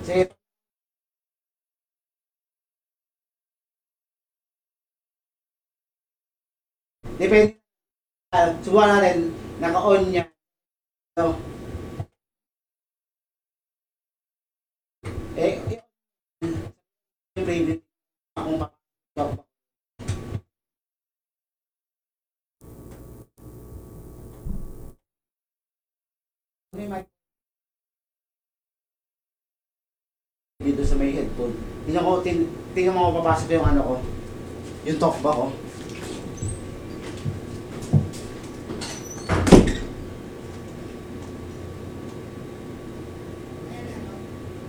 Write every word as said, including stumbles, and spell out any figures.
Sige. Depende. Uh, subukan natin, naka-on niya. So, eh, yung favorite akong pa- may mic dito sa may headphone. Tingnan ko, tin, tingnan mo papasok yung ano ko, yung talkback ko.